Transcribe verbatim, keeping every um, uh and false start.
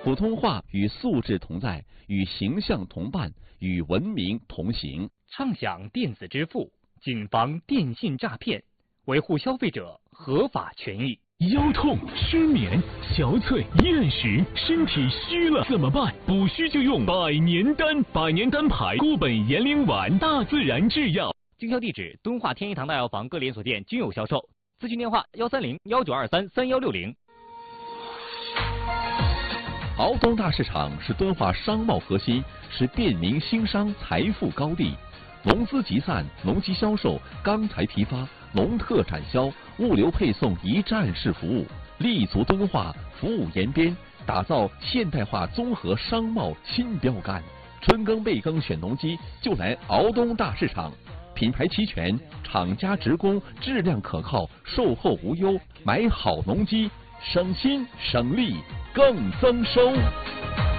普通话与素质同在，与形象同伴，与文明同行。 畅享电子支付，谨防电信诈骗，维护消费者合法权益。 腰痛、失眠、憔悴、厌食，身体虚了怎么办？补虚就用百年丹，百年丹牌固本延龄丸，大自然制药。 经销地址：敦化天一堂大药房各连锁店均有销售。咨询电话：幺三零幺九二三三幺六零。 敖东大市场是敦化商贸核心，是便民兴商财富高地。农资集散、农机销售、钢材批发、农特产销、物流配送一站式服务，立足敦化，服务延边，打造现代化综合商贸新标杆。春耕备耕选农机就来敖东大市场，品牌齐全，厂家直供，质量可靠，售后无忧，买好农机省心省力更增收。